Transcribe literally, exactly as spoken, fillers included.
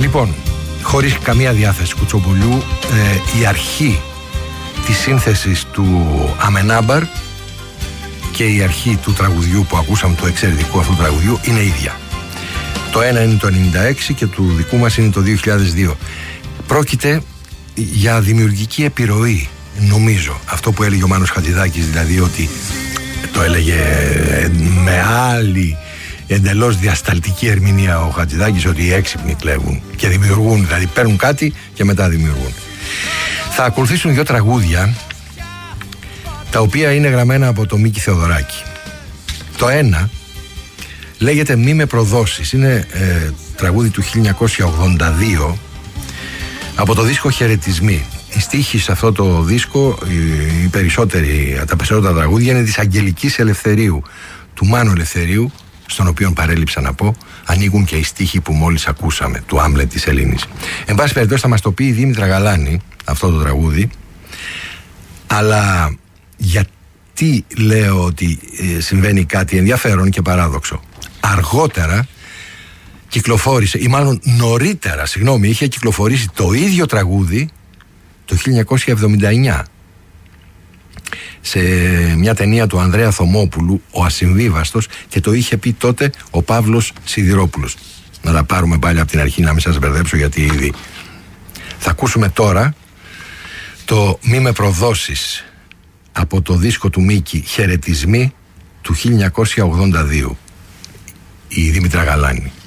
Λοιπόν, χωρίς καμία διάθεση Κουτσομπολιού, ε, η αρχή της σύνθεσης του Αμενάμπαρ και η αρχή του τραγουδιού που ακούσαμε, του εξαιρετικού αυτού τραγουδιού, είναι ίδια. Το ένα είναι το ενενήντα έξι και του δικού μας είναι το δύο χιλιάδες δύο. Πρόκειται για δημιουργική επιρροή, νομίζω. Αυτό που έλεγε ο Μάνος Χατζηδάκης, δηλαδή ότι το έλεγε με άλλη εντελώς διασταλτική ερμηνεία ο Χατζηδάκης, ότι οι έξυπνοι κλέβουν και δημιουργούν, δηλαδή παίρνουν κάτι και μετά δημιουργούν. Θα ακολουθήσουν δύο τραγούδια τα οποία είναι γραμμένα από το Μίκη Θεοδωράκη. Το ένα λέγεται «Μη με προδώσεις». Είναι ε, τραγούδι του χίλια εννιακόσια ογδόντα δύο από το δίσκο «Χαιρετισμοί». Οι στίχοι σε αυτό το δίσκο, οι, οι περισσότεροι, τα περισσότερα τραγούδια είναι της Αγγελικής Ελευθερίου, του Μάνου Ελευθερίου, στον οποίο παρέλειψα να πω, ανοίγουν και οι στίχοι που μόλις ακούσαμε, του Άμλετ της Ελλήνης. Εν πάση περιπτώσει θα μας το πει η Δήμητρα Γαλάνη αυτό το τραγούδι, αλλά γιατί λέω ότι ε, συμβαίνει κάτι ενδιαφέρον και παράδοξο. Αργότερα κυκλοφόρησε, ή μάλλον νωρίτερα, συγγνώμη, είχε κυκλοφορήσει το ίδιο τραγούδι το χίλια εννιακόσια εβδομήντα εννιά σε μια ταινία του Ανδρέα Θωμόπουλου, Ο Ασυμβίβαστος, και το είχε πει τότε ο Παύλος Σιδηρόπουλος. Να τα πάρουμε πάλι από την αρχή, να μην σας μπερδέψω, γιατί ήδη θα ακούσουμε τώρα το «Μη με προδώσεις» από το δίσκο του Μίκη «Χαιρετισμοί» του χίλια εννιακόσια ογδόντα δύο. Η Δήμητρα Γαλάνη.